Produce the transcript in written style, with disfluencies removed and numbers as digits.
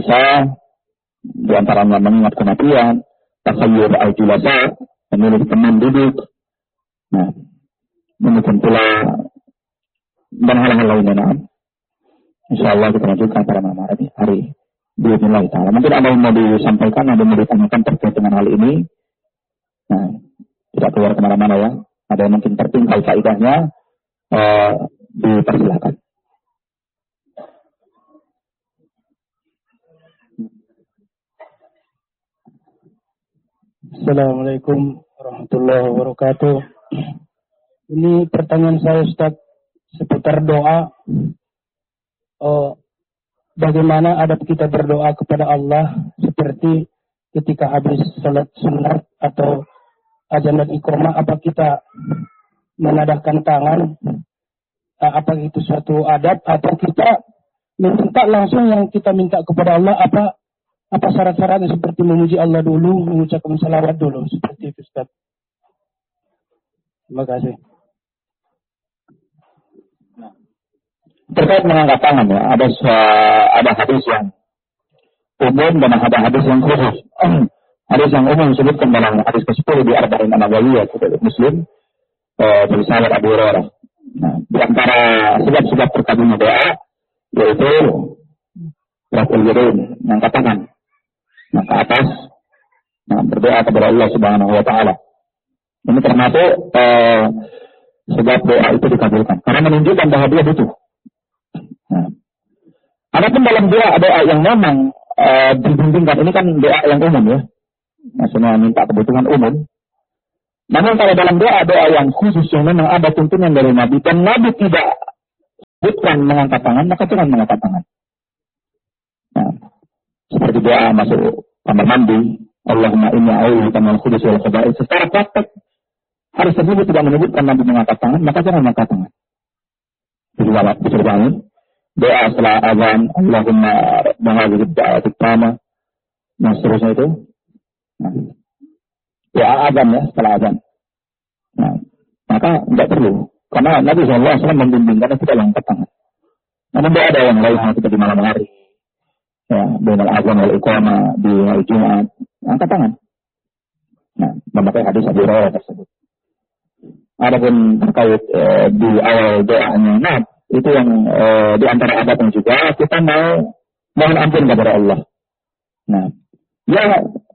puasa, di antaranya mengingat kematian, takhayyur al-julasa, memilih teman duduk. Nah, demikian pula dan hal-hal lainnya. Nah, insyaallah kita lanjutkan pada malam hari bismillah taala. Mungkin ada yang mau disampaikan, ada yang mau ditanyakan terkait dengan hal ini. Nah, tidak keluar kemana-mana ya. Ada yang mungkin tertinggal faedahnya, dipersilakan. Assalamualaikum warahmatullahi wabarakatuh. Ini pertanyaan saya, Ustaz, seputar doa. Bagaimana adab kita berdoa kepada Allah seperti ketika habis salat sunat atau azan dan iqamah, apa kita menadahkan tangan? Apa itu suatu adab atau kita minta langsung yang kita minta kepada Allah? Apa syarat-syaratnya seperti memuji Allah dulu, mengucapkan salawat dulu, seperti itu, Ustaz. Terima kasih. Terkait mengangkat tangan ya, ada hadis yang umum dan ada hadis yang khusus. Hadis yang umum disebutkan dalam hadis ke-10 di Arba'in An-Nawawiyah dari Muslim dari sahabat Abu Hurairah. Nah, di antara sebab-sebab terkabulnya doa yaitu raf'ul yadain, mengangkat tangan ke atas, berdoa kepada Allah Subhanahu wa taala. Ini termasuk sebab doa itu dikabulkan karena menunjukkan bahwa dia butuh. Nah, adapun dalam doa yang memang dibimbingkan, ini kan doa yang umum ya, maksudnya minta kebutuhan umum. Namun kalau dalam doa yang khusus yang memang ada tuntunan dari Nabi dan Nabi tidak bukan mengangkat tangan, maka jangan mengangkat tangan. Nah, seperti doa masuk kamar mandi, Allahumma inni a'udzubika minal khubuthi wal khaba'ith. Secara praktek harus tersebut tidak menyebutkan Nabi mengangkat tangan, maka jangan mengangkat tangan. Bisa dipahami? Doa setelah azan, Allahumma rabbana hadhihi ad-da'wati at-tammah, dan seterusnya itu. Nah, doa azan ya, setelah azan. Nah, maka tidak perlu, karena Nabi SAW membimbingkan kita mengangkat tangan. Namun ada yang lain yang kita di malam hari, ya, dengan azan wal iqamah di hari Jumat, angkat tangan. Nah, memakai hadis Abu Hurairah tersebut. Adapun terkait di awal doanya, nah itu yang di antara adabnya juga kita mau mohon ampun kepada Allah. Nah, ya